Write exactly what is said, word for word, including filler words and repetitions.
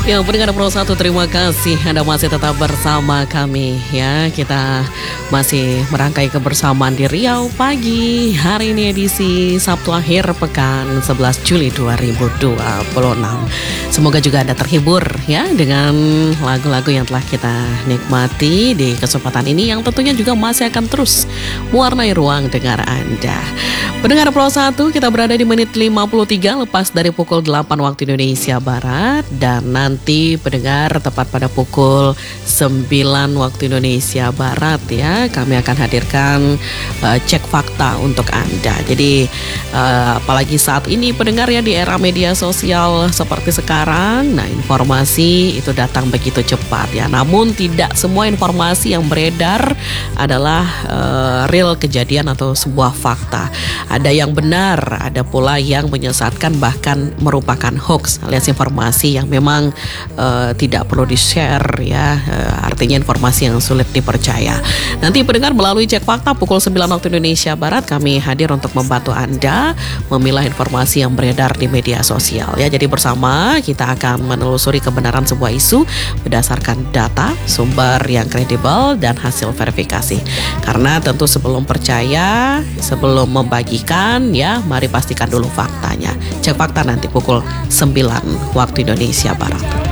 Ya, pendengar Pro satu, terima kasih Anda masih tetap bersama kami ya. Kita masih merangkai kebersamaan di Riau Pagi. Hari ini edisi Sabtu akhir pekan sebelas Juli dua ribu dua puluh enam. Semoga juga Anda terhibur ya dengan lagu-lagu yang telah kita nikmati di kesempatan ini, yang tentunya juga masih akan terus mewarnai ruang dengar Anda. Pendengar Pro satu, kita berada di menit lima puluh tiga lepas dari pukul delapan waktu Indonesia Barat, dan nanti pendengar tepat pada pukul sembilan waktu Indonesia Barat ya, kami akan hadirkan uh, cek fakta untuk Anda. Jadi uh, apalagi saat ini pendengar ya, di era media sosial seperti sekarang, nah informasi itu datang begitu cepat ya. Namun tidak semua informasi yang beredar adalah uh, real kejadian atau sebuah fakta. Ada yang benar, ada pula yang menyesatkan, bahkan merupakan hoax alias informasi yang memang uh, tidak perlu di-share ya, uh, artinya informasi yang sulit dipercaya. Nanti pendengar melalui cek fakta pukul sembilan waktu Indonesia Barat, kami hadir untuk membantu Anda memilah informasi yang beredar di media sosial ya. Jadi bersama kita akan menelusuri kebenaran sebuah isu berdasarkan data, sumber yang kredibel dan hasil verifikasi. Karena tentu sebelum percaya, sebelum membagikan ya, mari pastikan dulu faktanya. Cek fakta nanti pukul sembilan waktu Indonesia Barat.